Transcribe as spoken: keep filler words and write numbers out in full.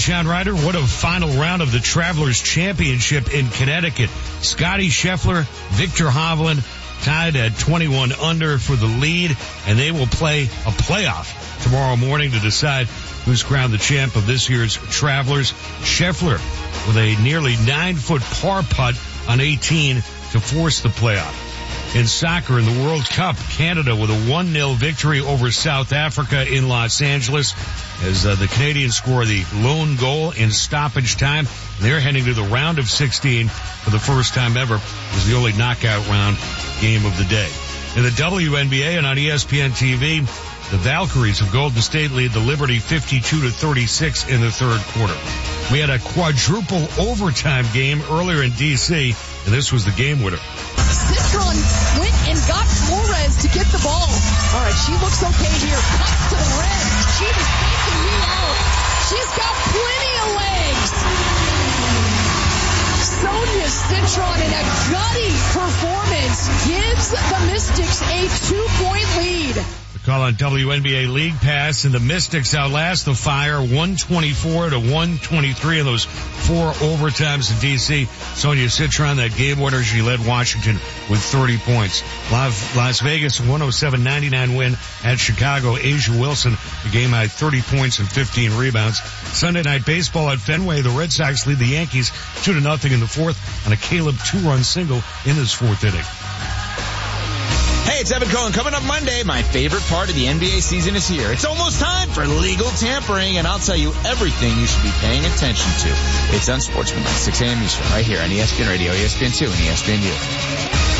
John Ryder. What a final round of the Travelers Championship in Connecticut. Scotty Scheffler, Victor Hovland tied at twenty-one under for the lead, and they will play a playoff tomorrow morning to decide who's crowned the champ of this year's Travelers. Scheffler with a nearly nine-foot par putt on eighteen to force the playoff. In soccer, in the World Cup, Canada with a one nil victory over South Africa in Los Angeles as uh, the Canadians score the lone goal in stoppage time. They're heading to the round of sixteen for the first time ever. It was the only knockout round game of the day. In the W N B A and on E S P N T V, the Valkyries of Golden State lead the Liberty fifty-two to thirty-six in the third quarter. We had a quadruple overtime game earlier in D C, and this was the game winner. Citron went and got Flores to get the ball. All right, she looks okay here. Cuts to the rim. She was faking me out. She's got plenty of legs. Sonia Citron in a gutty performance gives the Mystics a two-point lead. Call on W N B A League Pass, and the Mystics outlast the Fire one twenty-four to one twenty-three in those four overtimes in D C. Sonia Citron, that game winner, she led Washington with thirty points. Las Vegas, one oh seven ninety-nine win at Chicago. Asia Wilson, the game high thirty points and fifteen rebounds. Sunday night baseball at Fenway, the Red Sox lead the Yankees two to nothing in the fourth on a Caleb two-run single in his fourth inning. Hey, it's Evan Cohen. Coming up Monday, my favorite part of the N B A season is here. It's almost time for legal tampering, and I'll tell you everything you should be paying attention to. It's Unsportsmanlike, six a.m. Eastern, right here on E S P N Radio, E S P N two, and E S P N U.